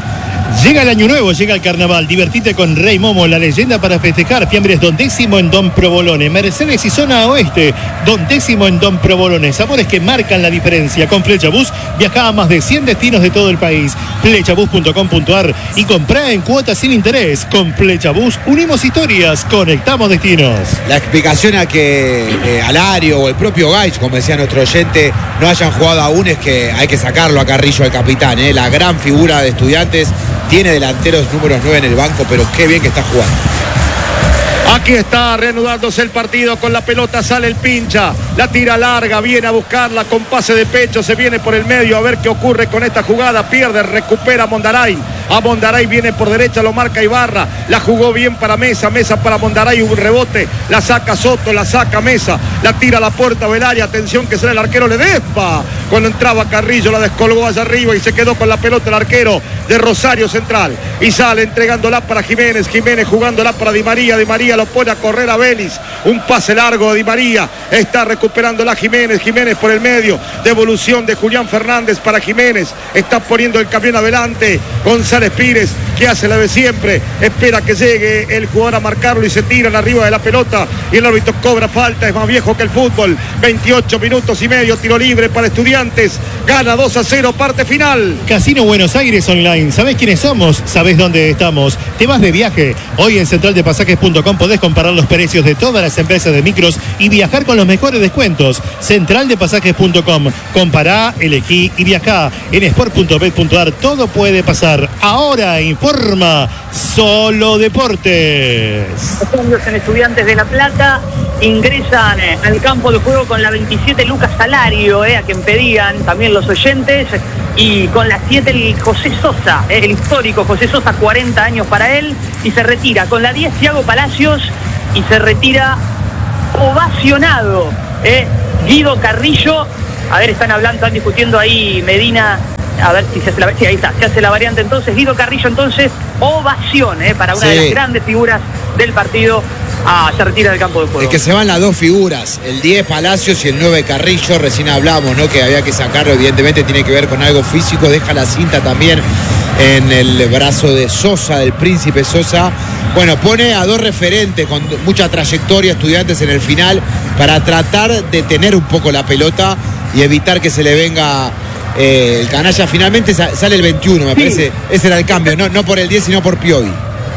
Llega el año nuevo, llega el carnaval. Divertite con Rey Momo, la leyenda para festejar. Fiambres Don Décimo en Don Provolone. Mercedes y zona oeste, Don Décimo en Don Provolone. Sabores que marcan la diferencia. Con Flechabús viaja a más de cien destinos de todo el país. Flechabús punto com punto a r y comprá en cuotas sin interés. Con Flechabús unimos historias, conectamos destinos. La explicación a que eh, Alario o el propio Gaich, como decía nuestro oyente, no hayan jugado aún es que hay que sacarlo a Carrillo, el capitán, eh, la gran figura de Estudiantes. Tiene delanteros números nueve en el banco, pero qué bien que está jugando. Aquí Aquí está reanudándose el partido. Con la pelota sale el pincha. La tira larga. Viene a buscarla con pase de pecho. Se viene por el medio a ver qué ocurre con esta jugada. Pierde, recupera Mondaray. A Mondaray viene por derecha, lo marca Ibarra. La jugó bien para Mesa. Mesa para Mondaray. Un rebote. La saca Soto, la saca Mesa. La tira a la puerta del área. Atención que será el arquero Ledesma. Cuando entraba Carrillo la descolgó allá arriba y se quedó con la pelota el arquero de Rosario Central. Y sale entregándola para Jiménez. Jiménez jugándola para Di María. Di María lo pone a correr a Vélez. Un pase largo de Di María. Está recuperándola Jiménez. Jiménez por el medio. Devolución de Julián Fernández para Jiménez. Está poniendo el camión adelante. González Pires, que hace la de siempre. Espera que llegue el jugador a marcarlo y se tiran arriba de la pelota. Y el árbitro cobra falta. Es más viejo que el fútbol. veintiocho minutos y medio. Tiro libre para Estudiantes. Gana dos a cero. Parte final. Casino Buenos Aires Online. ¿Sabés quiénes somos? ¿Sabés dónde estamos? Te vas de viaje. Hoy en central de pasajes punto com podés comparar los precios de todas las empresas de micros y viajar con los mejores descuentos. central de pasajes punto com. Compará, elegí y viajá. En sport punto bet punto ar todo puede pasar. Ahora informa Solo Deportes. Los cambios en Estudiantes de La Plata ingresan eh, al campo de juego con la veintisiete Lucas Salario, eh, a quien pedían también los oyentes, y con la siete el José Sosa, eh, el histórico José Sosa, cuarenta años para él, y se retira con la diez Thiago Palacios y se retira ovacionado eh, Guido Carrillo. A ver, están hablando, están discutiendo ahí Medina. A ver si se hace la, sí, ahí está, se hace la variante entonces. Guido Carrillo entonces, ovación eh, para una sí. de las grandes figuras del partido. Ah, se retira del campo de juego. Es que se van las dos figuras, el diez Palacios y el nueve Carrillo. Recién hablamos, ¿no? Que había que sacarlo, evidentemente tiene que ver con algo físico. Deja la cinta también en el brazo de Sosa, del Príncipe Sosa. Bueno, pone a dos referentes con mucha trayectoria, Estudiantes en el final, para tratar de tener un poco la pelota y evitar que se le venga eh, el canalla. Finalmente sale el veintiuno, me sí. parece. Ese era el cambio, no, no por el diez, sino por Piovi.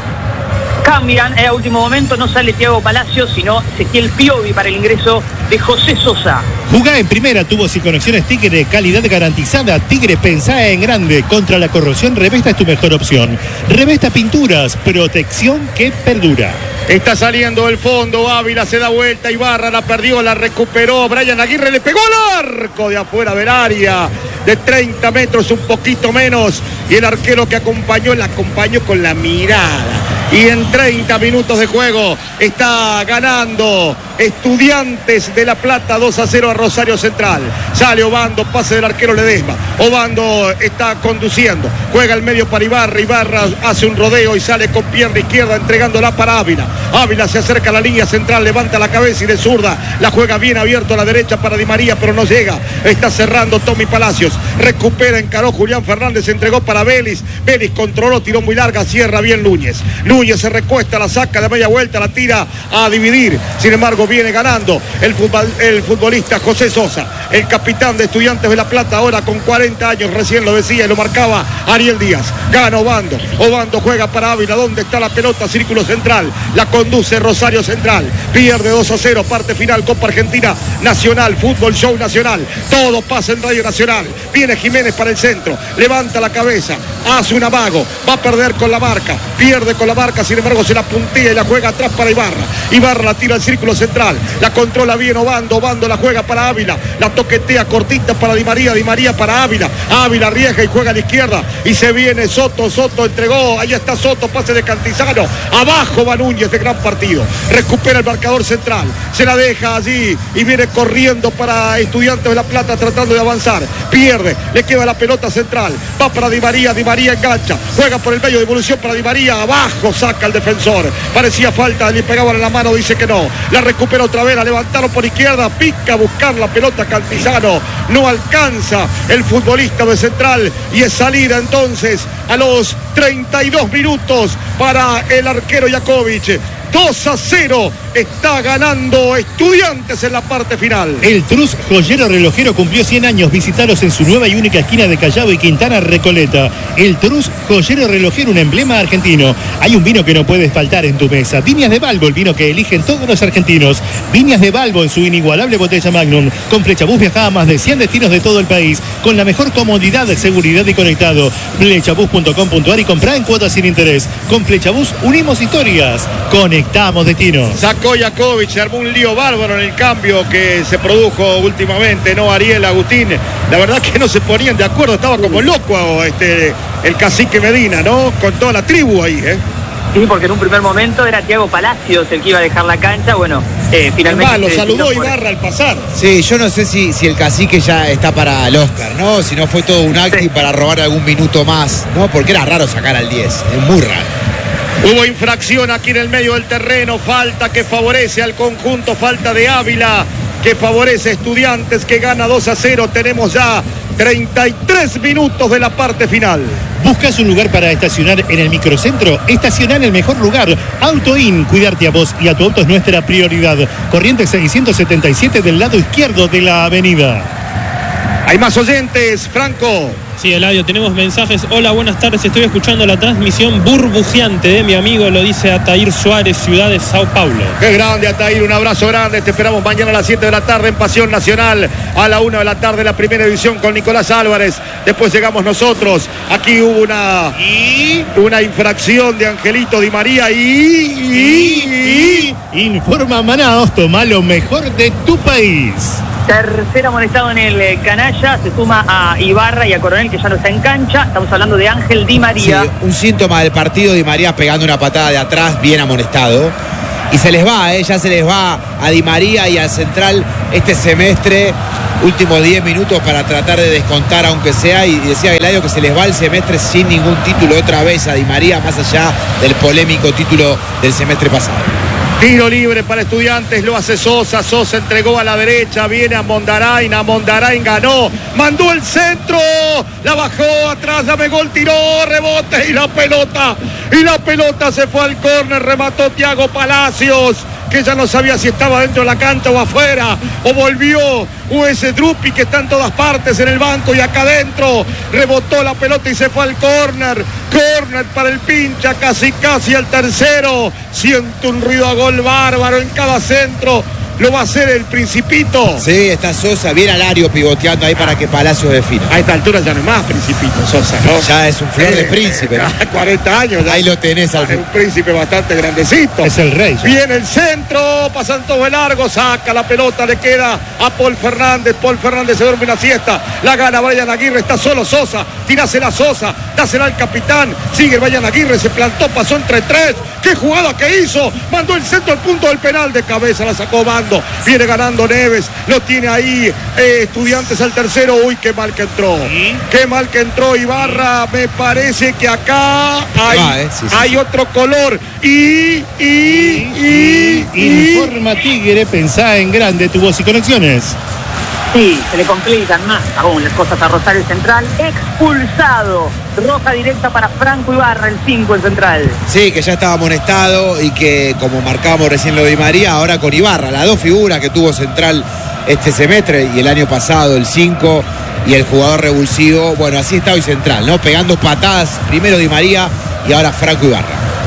Cambian, eh, a último momento no sale Thiago Palacios, sino Ezequiel Piovi para el ingreso de José Sosa. Jugá en primera, tubos y conexiones Tigre, calidad garantizada. Tigre, pensá en grande. Contra la corrosión, Revesta es tu mejor opción. Revesta Pinturas, protección que perdura. Está saliendo el fondo, Ávila se da vuelta, Ibarra la perdió, la recuperó, Brian Aguirre le pegó al arco de afuera del área, de treinta metros, un poquito menos, y el arquero que acompañó, la acompañó con la mirada. Y en treinta minutos de juego está ganando Estudiantes de La Plata dos a cero a Rosario Central. Sale Obando, pase del arquero Ledesma. Obando está conduciendo, juega el medio para Ibarra. Ibarra hace un rodeo y sale con pierna izquierda entregándola para Ávila. Ávila se acerca a la línea central, levanta la cabeza y de zurda la juega bien abierto a la derecha para Di María, pero no llega. Está cerrando Tommy Palacios. Recupera, encaró Julián Fernández, entregó para Vélez. Vélez controló, tiró muy larga, cierra bien Núñez. Núñez se recuesta, la saca de media vuelta, la tira a dividir. Sin embargo, viene ganando el, futbol, el futbolista José Sosa, el capitán de Estudiantes de La Plata, ahora con cuarenta años, recién lo decía y lo marcaba Ariel Díaz. Gana Obando. Obando juega para Ávila. ¿Dónde está la pelota? Círculo central. La conduce Rosario Central. Pierde dos a cero. Parte final, Copa Argentina Nacional. Fútbol Show Nacional. Todo pasa en Radio Nacional. Viene Jiménez para el centro. Levanta la cabeza. Hace un amago. Va a perder con la marca. Pierde con la marca. Sin embargo, se la puntilla y la juega atrás para Ibarra. Ibarra la tira al círculo central. La controla bien Obando. Obando la juega para Ávila. La toquetea cortita para Di María. Di María para Ávila. Ávila arriesga y juega a la izquierda. Y se viene Soto. Soto entregó. Ahí está Soto. Pase de Cantizano. Abajo va Núñez, de gran partido. Recupera el marcador central. Se la deja allí y viene corriendo para Estudiantes de La Plata tratando de avanzar. Pierde. Le queda la pelota central. Va para Di María. Di María engancha. Juega por el medio de evolución para Di María. Abajo saca el defensor. Parecía falta. Le pegaban en la mano. Dice que no. La recupera otra vez. La levantaron por izquierda. Pica a buscar la pelota Cantizano. No alcanza el futbolista de Central. Y es salida entonces a los treinta y dos minutos para el arquero Jakovic. dos a cero está ganando Estudiantes en la parte final. El Trus Joyero Relojero cumplió cien años. Visitalos en su nueva y única esquina de Callao y Quintana Recoleta. El Trus Joyero Relojero, un emblema argentino. Hay un vino que no puedes faltar en tu mesa. Viñas de Balbo, el vino que eligen todos los argentinos. Viñas de Balbo en su inigualable botella Magnum. Con Flechabús viaja a más de cien destinos de todo el país. Con la mejor comodidad, seguridad y conectado. Flechabús punto com punto a r y compra en cuotas sin interés. Con Flechabús unimos historias. Conectamos destinos. Sacó Jakovic, se armó un lío bárbaro en el cambio que se produjo últimamente, ¿no? Ariel, Agustín, la verdad que no se ponían de acuerdo, estaba como loco este, el cacique Medina, ¿no? Con toda la tribu ahí, ¿eh? Sí, porque en un primer momento era Thiago Palacios el que iba a dejar la cancha, bueno, eh, finalmente... Además, lo saludó Ibarra al pasar. Sí, yo no sé si, si el cacique ya está para el Oscar, ¿no? Si no fue todo un acting sí. para robar algún minuto más, ¿no? Porque era raro sacar al diez, es muy raro. Hubo infracción aquí en el medio del terreno, falta que favorece al conjunto, falta de Ávila que favorece a Estudiantes, que gana dos a cero. Tenemos ya treinta y tres minutos de la parte final. ¿Buscas un lugar para estacionar en el microcentro? Estaciona en el mejor lugar. AutoIn, cuidarte a vos y a tu auto es nuestra prioridad. Corrientes seiscientos setenta y siete del lado izquierdo de la avenida. Hay más oyentes, Franco. Sí, Eladio, tenemos mensajes. Hola, buenas tardes. Estoy escuchando la transmisión burbujeante de mi amigo, lo dice Atair Suárez, Ciudad de Sao Paulo. Qué grande, Atair, un abrazo grande. Te esperamos mañana a las siete de la tarde en Pasión Nacional. A la una de la tarde la primera edición con Nicolás Álvarez. Después llegamos nosotros. Aquí hubo una, ¿Y? una infracción de Angelito Di María y... y, y... Informa Manaos, toma lo mejor de tu país. Tercer amonestado en el canalla, se suma a Ibarra y a Coronel, que ya no está en cancha. Estamos hablando de Ángel Di María. Sí, un síntoma del partido, Di María pegando una patada de atrás, bien amonestado. Y se les va, ¿eh? ya se les va a Di María y al central este semestre. Últimos diez minutos para tratar de descontar, aunque sea. Y decía Eladio que se les va el semestre sin ningún título otra vez a Di María, más allá del polémico título del semestre pasado. Tiro libre para Estudiantes, lo hace Sosa, Sosa entregó a la derecha, viene a Mondarain, a Mondarain ganó, mandó el centro, la bajó atrás, dame gol, tiró, rebote y la pelota, y la pelota se fue al córner, remató Thiago Palacios, que ya no sabía si estaba dentro de la cancha o afuera, o volvió U S Drupi, que está en todas partes en el banco y acá adentro, rebotó la pelota y se fue al córner, córner para el pincha, casi casi el tercero, siente un ruido a gol bárbaro en cada centro, lo va a hacer el Principito. Sí, está Sosa, bien Alario pivoteando ahí para que Palacios defina. A esta altura ya no es más Principito, Sosa, ¿no? Ya es un flor de príncipe, ¿no? cuarenta años ya. Ahí lo tenés al... Es un príncipe bastante grandecito. Es el rey. Ya. Viene el centro, pasan todo el largo, saca la pelota, le queda a Paul Fernández. Paul Fernández se duerme una siesta, la gana Brian Aguirre, está solo Sosa, tirásela a Sosa, dásela al capitán, sigue Brian Aguirre, se plantó, pasó entre tres. ¡Qué jugada que hizo! Mandó el centro al punto del penal, de cabeza la sacó Bando. Viene ganando Neves, lo tiene ahí eh, Estudiantes al tercero. Uy, qué mal que entró. ¿Sí? Qué mal que entró Ibarra. Me parece que acá hay, ah, eh, sí, sí, hay sí. otro color. Y, y, y, y, y... Informa Tigre, pensá en grande tu voz y conexiones. Sí, se le complican más aún las cosas a Rosario Central. Expulsado. Roja directa para Franco Ibarra, el cinco en Central. Sí, que ya estaba amonestado y que, como marcábamos recién lo de Di María, ahora con Ibarra, las dos figuras que tuvo Central este semestre y el año pasado, el cinco y el jugador revulsivo. Bueno, así está hoy Central, ¿no? Pegando patadas, primero Di María y ahora Franco Ibarra.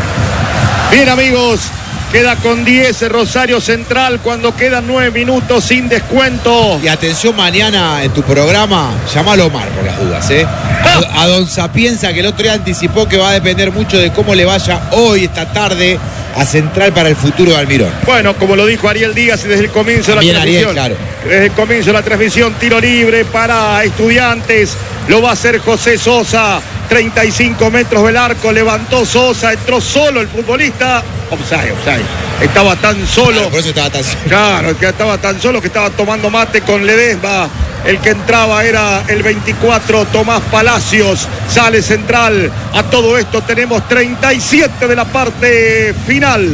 Bien, amigos. Queda con diez Rosario Central cuando quedan nueve minutos sin descuento. Y atención, mañana en tu programa, llamalo Omar por las dudas, ¿eh? A, a Don Sapienza, que el otro día anticipó que va a depender mucho de cómo le vaya hoy, esta tarde, a Central para el futuro de Almirón. Bueno, como lo dijo Ariel Díaz desde el comienzo de la Bien, transmisión. Ariel, claro. Desde el comienzo de la transmisión, tiro libre para Estudiantes. Lo va a hacer José Sosa. treinta y cinco metros del arco, levantó Sosa, entró solo el futbolista. Offside, offside. Estaba tan solo. Claro, por eso estaba tan solo. Claro, que estaba tan solo que estaba tomando mate con Ledesma. El que entraba era el veinticuatro, Tomás Palacios. Sale Central. A todo esto tenemos treinta y siete de la parte final.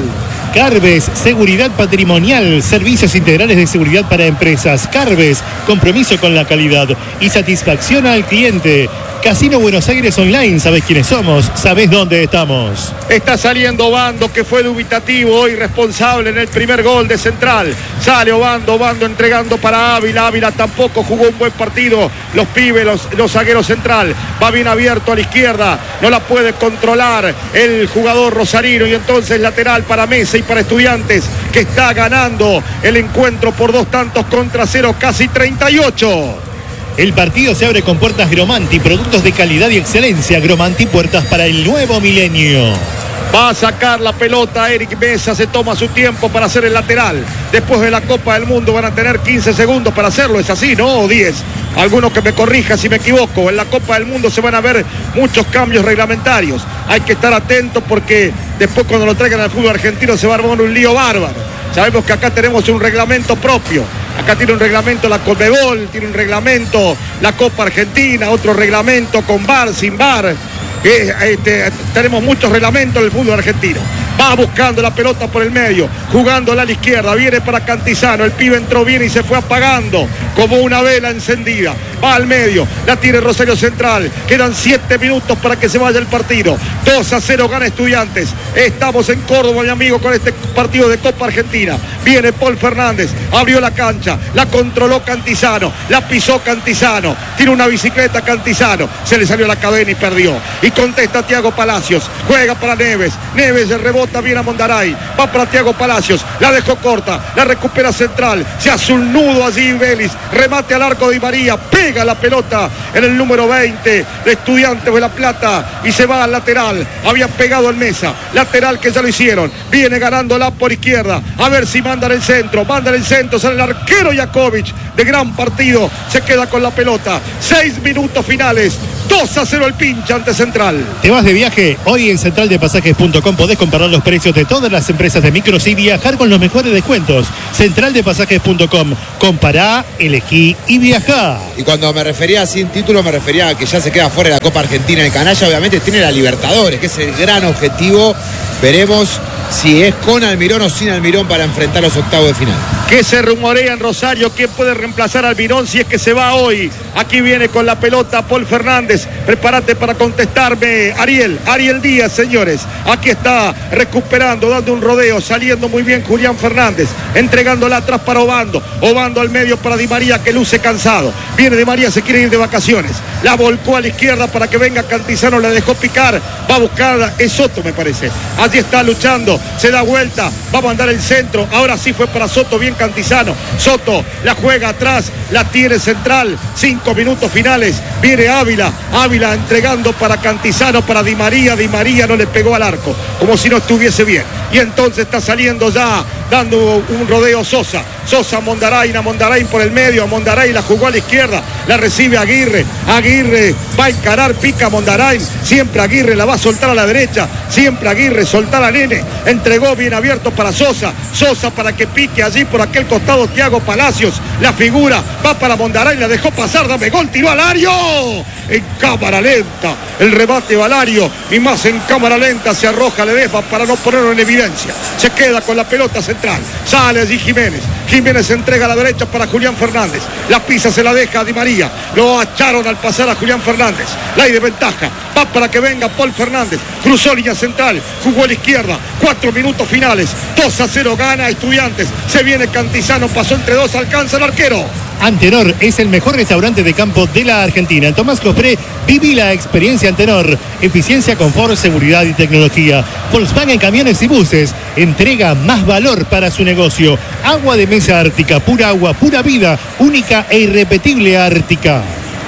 Carves, seguridad patrimonial, servicios integrales de seguridad para empresas. Carves, compromiso con la calidad y satisfacción al cliente. Casino Buenos Aires Online, sabés quiénes somos, sabés dónde estamos. Está saliendo Obando, que fue dubitativo hoy, responsable en el primer gol de Central. Sale Obando, Obando entregando para Ávila. Ávila tampoco jugó un buen partido. Los pibes, los, los zagueros Central. Va bien abierto a la izquierda. No la puede controlar el jugador rosarino. Y entonces lateral para Mesa y para Estudiantes, que está ganando el encuentro por dos tantos contra cero, casi treinta y ocho. El partido se abre con puertas Gromanti, productos de calidad y excelencia. Gromanti, puertas para el nuevo milenio. Va a sacar la pelota Eric Mesa, se toma su tiempo para hacer el lateral. Después de la Copa del Mundo van a tener quince segundos para hacerlo, es así, ¿no? O diez. Algunos que me corrijan si me equivoco. En la Copa del Mundo se van a ver muchos cambios reglamentarios. Hay que estar atentos porque después cuando lo traigan al fútbol argentino se va a armar un lío bárbaro. Sabemos que acá tenemos un reglamento propio. Acá tiene un reglamento la Conmebol, tiene un reglamento la Copa Argentina, otro reglamento con V A R, sin V A R. Eh, este, tenemos muchos reglamentos del fútbol argentino. Va buscando la pelota por el medio, jugándola a la izquierda, viene para Cantizano, el pibe entró bien y se fue apagando como una vela encendida. Va al medio, la tiene Rosario Central, quedan siete minutos para que se vaya el partido. dos a cero gana Estudiantes. Estamos en Córdoba, mi amigo, con este partido de Copa Argentina. Viene Paul Fernández, abrió la cancha, la controló Cantizano, la pisó Cantizano, tiene una bicicleta Cantizano, se le salió la cadena y perdió. Y contesta Thiago Palacios, juega para Neves, Neves el rebote bien a Mondaray, va para Thiago Palacios, la dejó corta, la recupera Central, se hace un nudo allí Vélez, remate al arco de Di María, pega la pelota en el número veinte de Estudiantes de La Plata y se va al lateral, había pegado el Mesa, lateral que ya lo hicieron, viene ganándola por izquierda, a ver si mandan el centro, mandan el centro, sale el arquero Jakovic, de gran partido, se queda con la pelota, seis minutos finales, dos a cero el pincha ante Central. ¿Te vas de viaje? Hoy en central de pasajes punto com podés comparar los precios de todas las empresas de micros y viajar con los mejores descuentos. central de pasajes punto com. Compará, elegí y viajá. Y cuando me refería sin título, me refería a que ya se queda fuera de la Copa Argentina. El canalla obviamente tiene la Libertadores, que es el gran objetivo. Veremos si es con Almirón o sin Almirón para enfrentar los octavos de final. Que se rumorea en Rosario quién puede reemplazar a Almirón si es que se va hoy. Aquí viene con la pelota Paul Fernández. Prepárate para contestarme, Ariel. Ariel Díaz, señores. Aquí está recuperando, dando un rodeo, saliendo muy bien Julián Fernández, entregándola atrás para Obando. Obando al medio para Di María, que luce cansado. Viene Di María, se quiere ir de vacaciones. La volcó a la izquierda para que venga Cantizano, la dejó picar. Va a buscar, es Soto me parece. Allí está luchando, se da vuelta, va a mandar el centro. Ahora sí fue para Soto, bien Cantizano. Soto la juega atrás, la tiene Central. Cinco minutos finales. Viene Ávila. Ávila entregando para Cantizano, para Di María. Di María no le pegó al arco, como si no estuviese bien. Y entonces está saliendo ya, dando un rodeo Sosa. Sosa a Mondaray, a Mondaray por el medio. A Mondaray la jugó a la izquierda. La recibe Aguirre. Aguirre va a encarar, pica a Mondaray. Siempre Aguirre la va a soltar a la derecha. Siempre Aguirre, soltar a Nene. Entregó bien abierto para Sosa. Sosa para que pique allí por aquel costado Thiago Palacios. La figura va para Mondaray, la dejó pasar. Dame gol, tiró al área. En cámara lenta. El remate Valario. Y más en cámara lenta se arroja Ledesma para no ponerlo en evidencia. Se queda con la pelota Central. Sale allí Jiménez. Jiménez entrega a la derecha para Julián Fernández. La pisa se la deja a Di María. Lo acharon al pasar a Julián Fernández. La hay de ventaja. Va para que venga Paul Fernández. Cruzó línea central. Jugó a la izquierda. Cuatro minutos finales. dos a cero gana Estudiantes. Se viene Cantizano. Pasó entre dos. Alcanza el arquero. Antenor es el mejor restaurante de campo de la Argentina. En Tomás Cofré, viví la experiencia Antenor. Eficiencia, confort, seguridad y tecnología. Volkswagen Camiones y Buses. Entrega más valor para su negocio. Agua de mesa Ártica. Pura agua, pura vida. Única e irrepetible Ártica.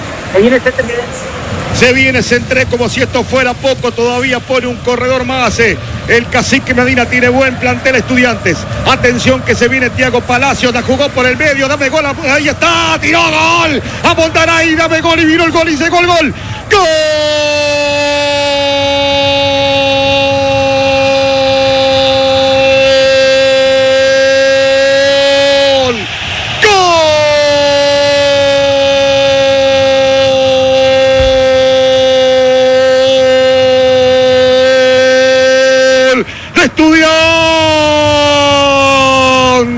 Se viene Centré como si esto fuera poco. Todavía pone un corredor más. Eh. El cacique Medina tiene buen plantel Estudiantes. Atención que se viene Thiago Palacios. La jugó por el medio. Dame gol. Ahí está. Tiró gol. A Montaray. Dame gol. Y vino el gol. Y se gol. Gol. ¡Gol! ¡Gol! de Estudiantes.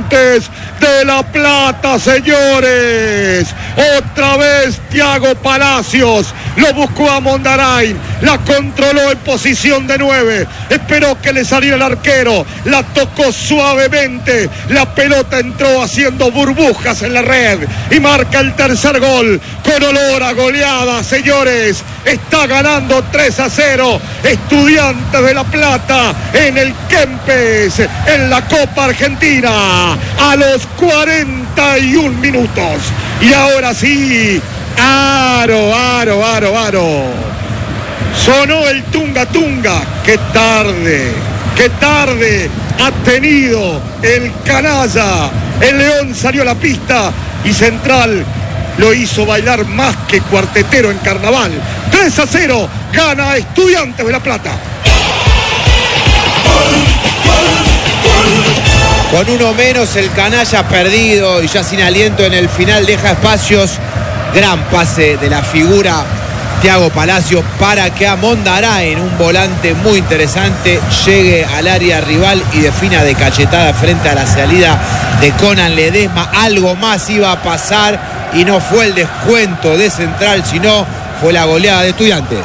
Estudiantes de La Plata, señores. Otra vez Thiago Palacios lo buscó a Mondarain, la controló en posición de nueve, esperó que le saliera el arquero, la tocó suavemente, la pelota entró haciendo burbujas en la red y marca el tercer gol con olor a goleada, señores. Está ganando tres a cero Estudiantes de La Plata en el Kempes, en la Copa Argentina, a los cuarenta y un minutos. Y ahora sí, aro, aro, aro, aro. Sonó el tunga tunga. Qué tarde, qué tarde ha tenido el canalla. El León salió a la pista y Central lo hizo bailar más que cuartetero en carnaval. tres a cero, gana Estudiantes de La Plata. Con uno menos el canalla perdido y ya sin aliento en el final deja espacios. Gran pase de la figura Thiago Palacios para que a Mondarain, un volante muy interesante, llegue al área rival y defina de cachetada frente a la salida de Conan Ledesma. Algo más iba a pasar y no fue el descuento de Central, sino fue la goleada de Estudiantes.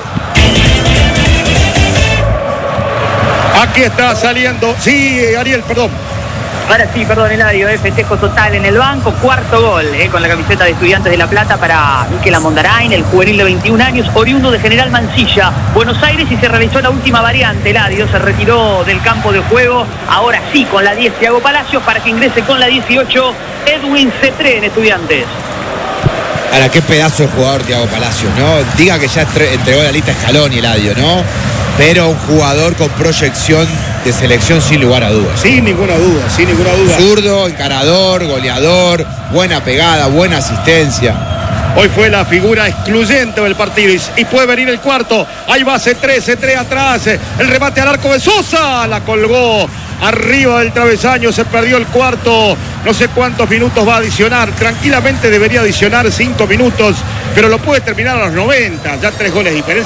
Aquí está saliendo, sí, Ariel, perdón. Ahora sí, perdón, Eladio, eh, festejo total en el banco, cuarto gol eh, con la camiseta de Estudiantes de La Plata para Miquel Mondarain, el juvenil de veintiún años, oriundo de General Mansilla, Buenos Aires, y se realizó la última variante. Eladio se retiró del campo de juego, ahora sí con la diez Thiago Palacios, para que ingrese con la dieciocho Edwin Cetré en Estudiantes. Ahora, qué pedazo de jugador Thiago Palacios, ¿no? Diga que ya entregó la lista Scaloni, Eladio, ¿no? Pero un jugador con proyección de selección sin lugar a dudas. Sin ninguna duda, sin ninguna duda. Zurdo, encarador, goleador, buena pegada, buena asistencia. Hoy fue la figura excluyente del partido y, y puede venir el cuarto. Ahí va Cetré, Cetré atrás, el remate al arco de Sosa, la colgó arriba del travesaño, se perdió el cuarto. No sé cuántos minutos va a adicionar, tranquilamente debería adicionar cinco minutos, pero lo puede terminar a los noventa, ya tres goles de diferencia.